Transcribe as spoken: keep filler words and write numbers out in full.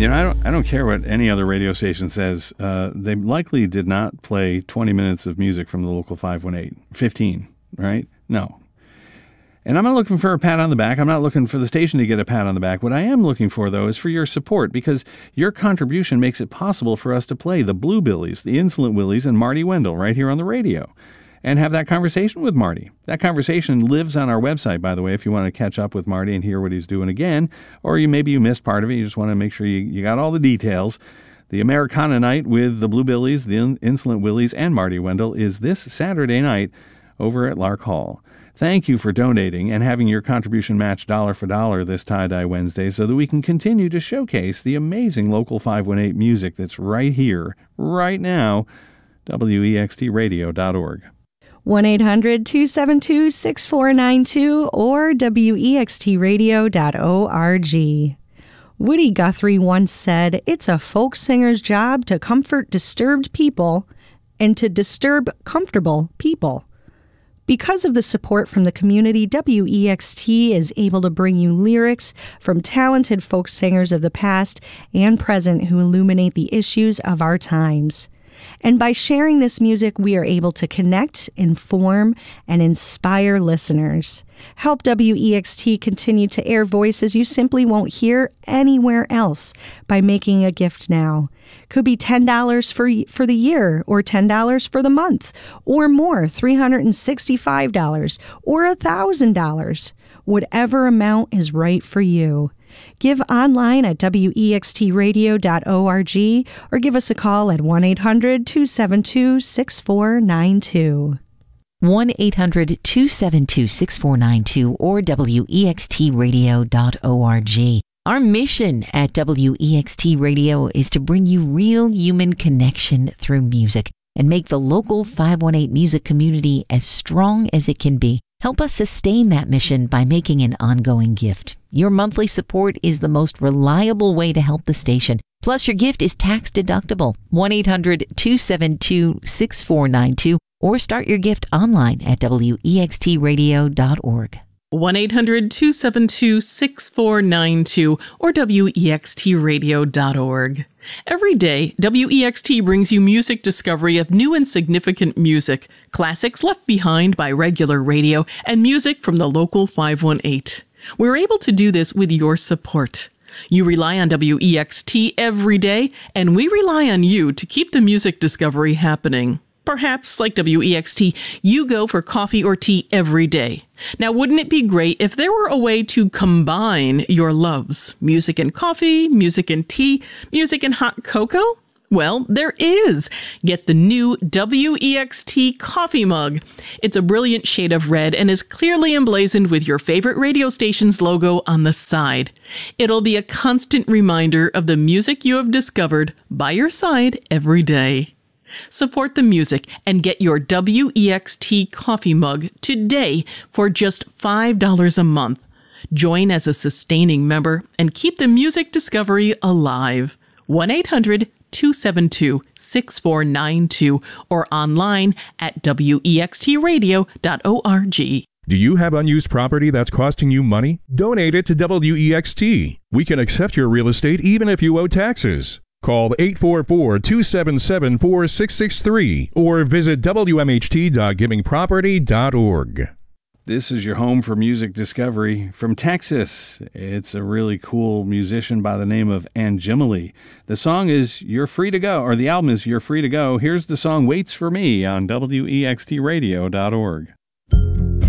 You know, I don't, I don't care what any other radio station says. Uh, they likely did not play twenty minutes of music from the local five one eight. fifteen, right? No. And I'm not looking for a pat on the back. I'm not looking for the station to get a pat on the back. What I am looking for, though, is for your support, because your contribution makes it possible for us to play the Bluebillies, the Insolent Willies, and Marty Wendell right here on the radio and have that conversation with Marty. That conversation lives on our website, by the way, if you want to catch up with Marty and hear what he's doing again, or you maybe you missed part of it. You just want to make sure you, you got all the details. The Americana Night with the Bluebillies, the Insolent Willies, and Marty Wendell is this Saturday night over at Lark Hall. Thank you for donating and having your contribution match dollar for dollar this Tie-Dye Wednesday so that we can continue to showcase the amazing local five one eight music that's right here, right now, W E X T radio dot org. one eight hundred two seven two six four nine two or W E X T radio dot org. Woody Guthrie once said, "It's a folk singer's job to comfort disturbed people and to disturb comfortable people." Because of the support from the community, W E X T is able to bring you lyrics from talented folk singers of the past and present who illuminate the issues of our times. And by sharing this music, we are able to connect, inform, and inspire listeners. Help W E X T continue to air voices you simply won't hear anywhere else by making a gift now. Could be ten dollars for for the year, or ten dollars for the month, or more, three hundred sixty-five dollars, or one thousand dollars. Whatever amount is right for you. Give online at W E X T radio dot org or give us a call at one eight hundred two seven two six four nine two. one eight hundred two seven two six four nine two or W E X T radio dot org. Our mission at W E X T Radio is to bring you real human connection through music and make the local five one eight music community as strong as it can be. Help us sustain that mission by making an ongoing gift. Your monthly support is the most reliable way to help the station. Plus, your gift is tax deductible. one eight hundred two seven two six four nine two or start your gift online at W E X T radio dot org. one eight hundred two seven two six four nine two or W E X T radio dot org. Every day, W E X T brings you music discovery of new and significant music, classics left behind by regular radio, and music from the local five one eight. We're able to do this with your support. You rely on W E X T every day, and we rely on you to keep the music discovery happening. Perhaps, like W E X T, you go for coffee or tea every day. Now, wouldn't it be great if there were a way to combine your loves? Music and coffee, music and tea, music and hot cocoa? Well, there is. Get the new W E X T coffee mug. It's a brilliant shade of red and is clearly emblazoned with your favorite radio station's logo on the side. It'll be a constant reminder of the music you have discovered by your side every day. Support the music and get your W E X T coffee mug today for just five dollars a month. Join as a sustaining member and keep the music discovery alive. one eight hundred two seven two six four nine two or online at W E X T radio dot org. Do you have unused property that's costing you money? Donate it to W E X T. We can accept your real estate even if you owe taxes. Call eight four four, two seven seven, four six six three or visit W M H T dot giving property dot org. This is your home for music discovery from Texas. It's a really cool musician by the name of Anjimile. The song is You're Free to Go, or the album is You're Free to Go. Here's the song Waits for Me on W E X T radio dot org.